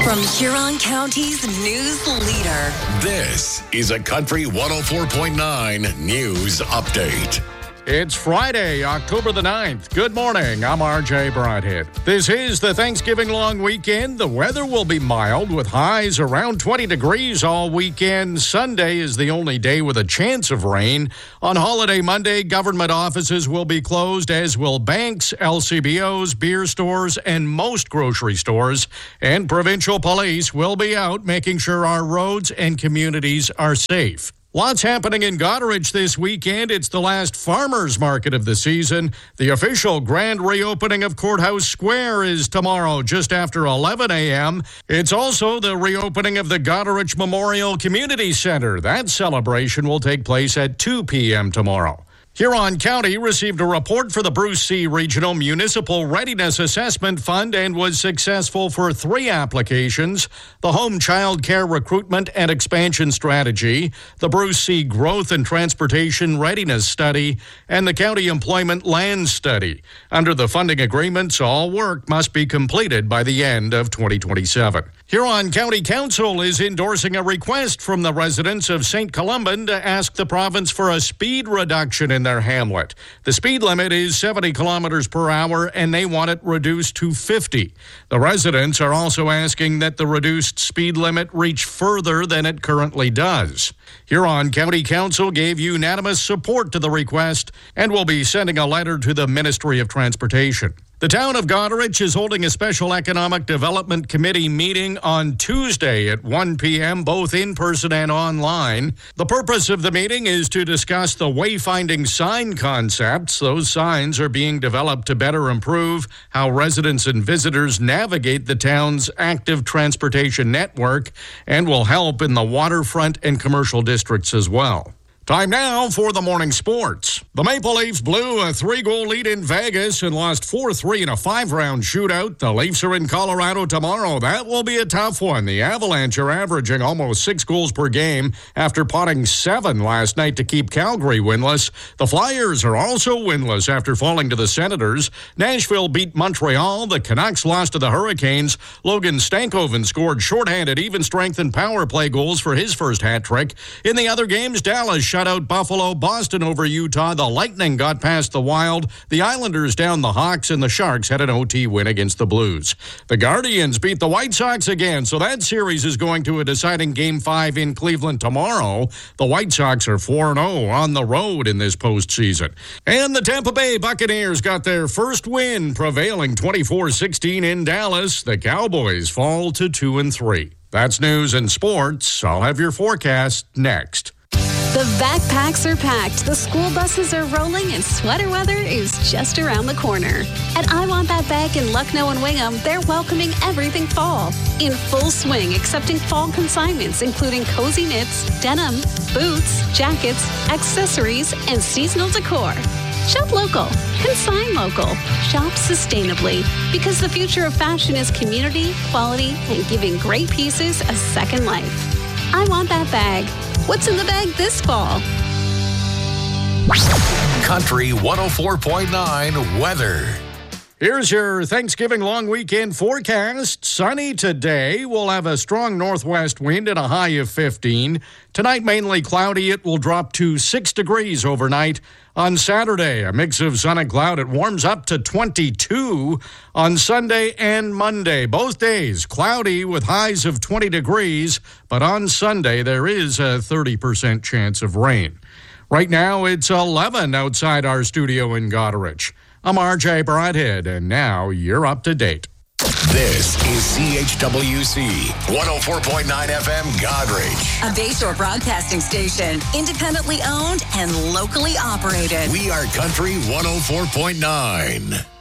From Huron County's news leader. This is a Country 104.9 News Update. It's Friday, October the 9th. Good morning. I'm RJ Broadhead. This is the Thanksgiving long weekend. The weather will be mild with highs around 20 degrees all weekend. Sunday is the only day with a chance of rain. On holiday Monday, government offices will be closed, as will banks, LCBOs, beer stores, and most grocery stores. And provincial police will be out making sure our roads and communities are safe. Lots happening in Goderich this weekend. It's the last farmers market of the season. The official grand reopening of Courthouse Square is tomorrow, just after 11 a.m. It's also the reopening of the Goderich Memorial Community Center. That celebration will take place at 2 p.m. tomorrow. Huron County received a report for the Bruce C. Regional Municipal Readiness Assessment Fund and was successful for 3 applications: the Home Child Care Recruitment and Expansion Strategy, the Bruce C. Growth and Transportation Readiness Study, and the County Employment Land Study. Under the funding agreements, all work must be completed by the end of 2027. Huron County Council is endorsing a request from the residents of St. Columban to ask the province for a speed reduction in their hamlet. The speed limit is 70 kilometers per hour, and they want it reduced to 50. The residents are also asking that the reduced speed limit reach further than it currently does. Huron County Council gave unanimous support to the request and will be sending a letter to the Ministry of Transportation. The town of Goderich is holding a special economic development committee meeting on Tuesday at 1 p.m., both in person and online. The purpose of the meeting is to discuss the wayfinding sign concepts. Those signs are being developed to better improve how residents and visitors navigate the town's active transportation network and will help in the waterfront and commercial districts as well. Time now for the morning sports. The Maple Leafs blew a 3-goal lead in Vegas and lost 4-3 in a 5-round shootout. The Leafs are in Colorado tomorrow. That will be a tough one. The Avalanche are averaging almost 6 goals per game after potting 7 last night to keep Calgary winless. The Flyers are also winless after falling to the Senators. Nashville beat Montreal. The Canucks lost to the Hurricanes. Logan Stankoven scored shorthanded even-strength and power play goals for his first hat trick. In the other games, Dallas shut out Buffalo, Boston over Utah. The Lightning got past the Wild. The Islanders down the Hawks, and the Sharks had an OT win against the Blues. The Guardians beat the White Sox again, so that series is going to a deciding Game 5 in Cleveland tomorrow. The White Sox are 4-0 on the road in this postseason. And the Tampa Bay Buccaneers got their first win, prevailing 24-16 in Dallas. The Cowboys fall to 2-3. That's news and sports. I'll have your forecast next. The backpacks are packed, the school buses are rolling, and sweater weather is just around the corner. At I Want That Bag in Lucknow and Wingham, they're welcoming everything fall. In full swing, accepting fall consignments, including cozy knits, denim, boots, jackets, accessories, and seasonal decor. Shop local, consign local, shop sustainably, because the future of fashion is community, quality, and giving great pieces a second life. I Want That Bag. What's in the bag this fall? Country 104.9 weather. Here's your Thanksgiving long weekend forecast. Sunny today. We'll have a strong northwest wind and a high of 15. Tonight, mainly cloudy. It will drop to 6 degrees overnight. On Saturday, a mix of sun and cloud. It warms up to 22 on Sunday and Monday. Both days, cloudy with highs of 20 degrees. But on Sunday, there is a 30% chance of rain. Right now, it's 11 outside our studio in Goderich. I'm RJ Broadhead, and now you're up to date. This is CHWC 104.9 FM Goderich. A Bayshore broadcasting station, independently owned and locally operated. We are Country 104.9.